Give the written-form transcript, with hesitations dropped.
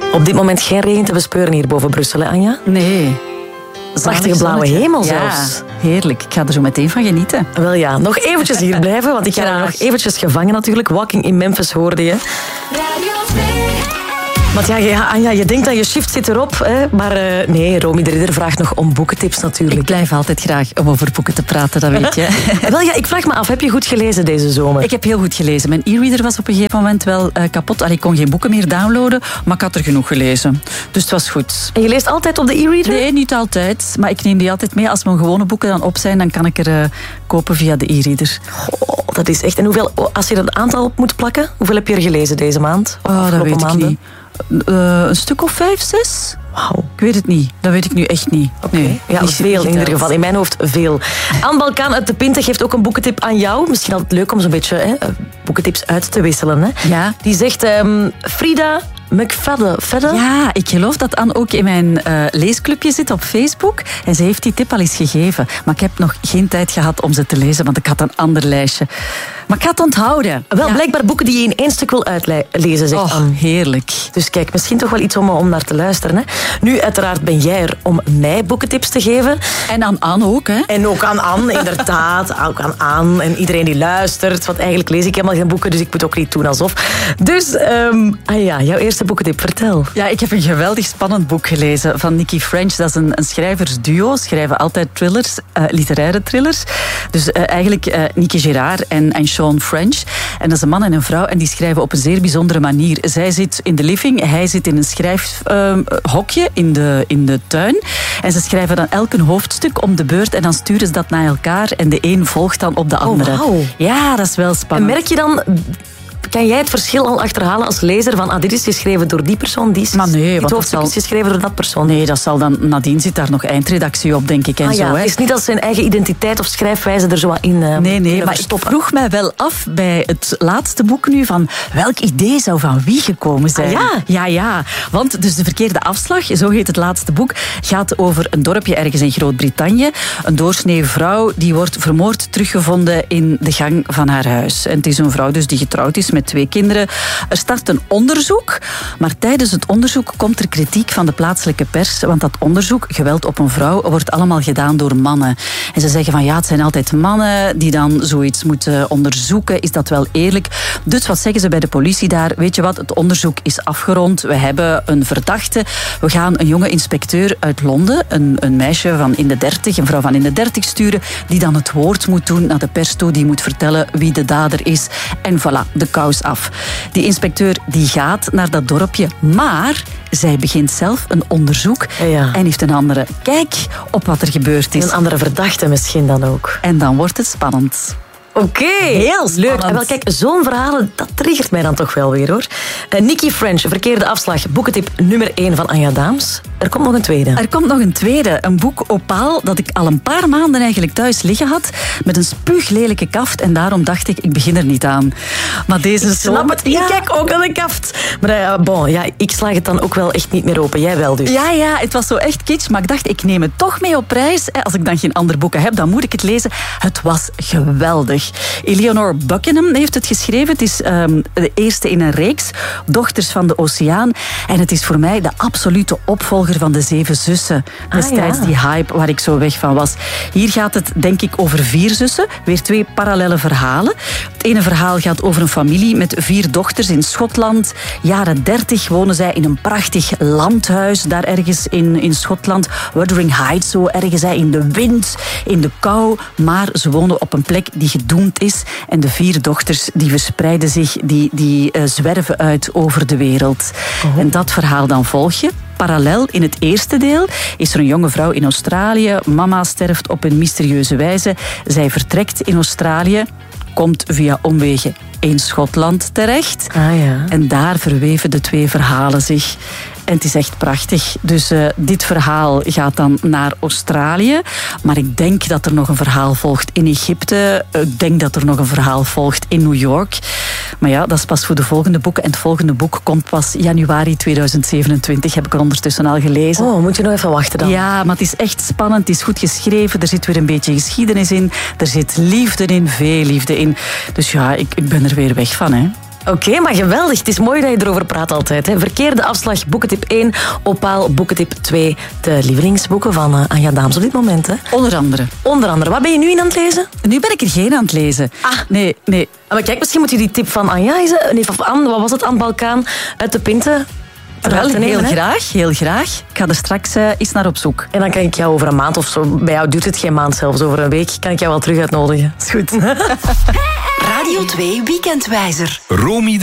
Op dit moment geen regen te bespeuren hier boven Brussel, hè, Anja? Nee. Prachtige blauwe hemel zelfs. Ja, heerlijk. Ik ga er zo meteen van genieten. Wel ja, nog eventjes hier blijven, want ik ga er nog eventjes gevangen natuurlijk. Walking in Memphis hoorde je. Radio 2. Want ja, Anja, je denkt dat je shift zit erop, hè? Maar nee, Romy de Ridder vraagt nog om boekentips natuurlijk. Ik blijf altijd graag om over boeken te praten, dat weet je. Wel ja, ik vraag me af, heb je goed gelezen deze zomer? Ik heb heel goed gelezen. Mijn e-reader was op een gegeven moment wel kapot. Ik kon geen boeken meer downloaden, maar ik had er genoeg gelezen. Dus het was goed. En je leest altijd op de e-reader? Nee, niet altijd. Maar ik neem die altijd mee. Als mijn gewone boeken dan op zijn, dan kan ik er kopen via de e-reader. Oh, dat is echt... En hoeveel, als je er een aantal op moet plakken, hoeveel heb je er gelezen deze maand? Oh, dat weet ik niet. Een stuk of 5, 6? Wauw. Ik weet het niet. Dat weet ik nu echt niet. Okay. Nee, ja, niet veel in ieder geval. In mijn hoofd veel. Anne Balkan uit de Pinte geeft ook een boekentip aan jou. Misschien altijd leuk om zo'n beetje boekentips uit te wisselen. Hè? Ja. Die zegt Frida McFadden. Ja, ik geloof dat Anne ook in mijn leesclubje zit op Facebook. En ze heeft die tip al eens gegeven. Maar ik heb nog geen tijd gehad om ze te lezen, want ik had een ander lijstje. Maar ik ga het onthouden. Wel, ja. Blijkbaar boeken die je in 1 stuk wil uitlezen, zegt Anne. Heerlijk. Dus kijk, misschien toch wel iets om naar te luisteren. Hè? Nu, uiteraard ben jij er om mij boekentips te geven. En aan Anne ook, hè? En ook aan Anne, inderdaad. Ook aan Anne en iedereen die luistert. Want eigenlijk lees ik helemaal geen boeken, dus ik moet ook niet doen alsof. Dus, jouw eerste boekentip, vertel. Ja, ik heb een geweldig spannend boek gelezen van Nikki French. Dat is een schrijversduo. Schrijven altijd thrillers, literaire thrillers. Dus eigenlijk Nikki Gérard en Sean French. En dat is een man en een vrouw en die schrijven op een zeer bijzondere manier. Zij zit in de living, hij zit in een schrijfhokje in de tuin. En ze schrijven dan elk een hoofdstuk om de beurt en dan sturen ze dat naar elkaar en de een volgt dan op de andere. Wow. Ja, dat is wel spannend. En merk je dan... Kan jij het verschil al achterhalen als lezer van dit is geschreven door die persoon, dit hoofdstuk is geschreven door dat persoon? Nee, dat zal dan... Nadien zit daar nog eindredactie op, denk ik. En zo, hè. Het is niet dat zijn eigen identiteit of schrijfwijze er zo wat in Nee, maar ik vroeg mij wel af bij het laatste boek nu van welk idee zou van wie gekomen zijn. Ja. Want dus De Verkeerde Afslag, zo heet het laatste boek, gaat over een dorpje ergens in Groot-Brittannië. Een doorsnee vrouw die wordt vermoord teruggevonden in de gang van haar huis. En het is een vrouw dus die getrouwd is met 2 kinderen. Er start een onderzoek, maar tijdens het onderzoek komt er kritiek van de plaatselijke pers, want dat onderzoek, geweld op een vrouw, wordt allemaal gedaan door mannen. En ze zeggen van het zijn altijd mannen die dan zoiets moeten onderzoeken. Is dat wel eerlijk? Dus wat zeggen ze bij de politie daar? Weet je wat, het onderzoek is afgerond. We hebben een verdachte. We gaan een jonge inspecteur uit Londen, een meisje van in de 30, een vrouw van in de 30 sturen, die dan het woord moet doen naar de pers toe, die moet vertellen wie de dader is. En voilà, de kous af. Die inspecteur die gaat naar dat dorpje, maar zij begint zelf een onderzoek en heeft een andere kijk op wat er gebeurd is. Een andere verdachte misschien dan ook. En dan wordt het spannend. Oké, heel leuk. En wel, kijk, zo'n verhalen, dat triggert mij dan toch wel weer, hoor. Nikki French, Verkeerde Afslag, boekentip nummer 1 van Anja Daams. Er komt nog een tweede. Er komt nog een tweede. Een boek Opaal dat ik al een paar maanden eigenlijk thuis liggen had, met een spuuglelijke kaft. En daarom dacht ik begin er niet aan. Maar deze snap het. Ik kijk ook aan de kaft. Maar ik slag het dan ook wel echt niet meer open. Jij wel dus. Ja, het was zo echt kitsch. Maar ik dacht, ik neem het toch mee op reis. Als ik dan geen andere boeken heb, dan moet ik het lezen. Het was geweldig. Eleanor Buckingham heeft het geschreven. Het is de eerste in een reeks. Dochters van de Oceaan. En het is voor mij de absolute opvolger van de 7 zussen. Destijds die hype waar ik zo weg van was. Hier gaat het denk ik over 4 zussen. Weer 2 parallele verhalen. Het ene verhaal gaat over een familie met 4 dochters in Schotland. Jaren 30 wonen zij in een prachtig landhuis. Daar ergens in Schotland. Wuthering Heights, zo ergens in de wind, in de kou. Maar ze wonen op een plek die gedoemd is. En de 4 dochters die verspreiden zich, die zwerven uit over de wereld. En dat verhaal dan volg je. Parallel in het eerste deel is er een jonge vrouw in Australië. Mama sterft op een mysterieuze wijze. Zij vertrekt in Australië, komt via omwegen in Schotland terecht. En daar verweven de 2 verhalen zich. En het is echt prachtig. Dus dit verhaal gaat dan naar Australië. Maar ik denk dat er nog een verhaal volgt in Egypte. Ik denk dat er nog een verhaal volgt in New York. Maar ja, dat is pas voor de volgende boeken. En het volgende boek komt pas januari 2027. Heb ik er ondertussen al gelezen. Oh, moet je nog even wachten dan? Ja, maar het is echt spannend. Het is goed geschreven. Er zit weer een beetje geschiedenis in. Er zit liefde in, veel liefde in. Dus ja, ik ben er weer weg van, hè. Oké, maar geweldig. Het is mooi dat je erover praat altijd. Hè. Verkeerde afslag, boekentip 1. Opaal, boekentip 2. De lievelingsboeken van Anja Daams op dit moment. Hè. Onder andere. Onder andere. Wat ben je nu aan het lezen? Nu ben ik er geen aan het lezen. Nee. Maar kijk, misschien moet je die tip van Anja... Of Anne, wat was het, aan Balkaan? Uit de pinten... Heel graag. Ik ga er straks eens naar op zoek. En dan kan ik jou over een maand of zo... Bij jou duurt het geen maand zelfs. Over een week kan ik jou wel terug uitnodigen. Is goed. Radio 2 Weekendwijzer. Romy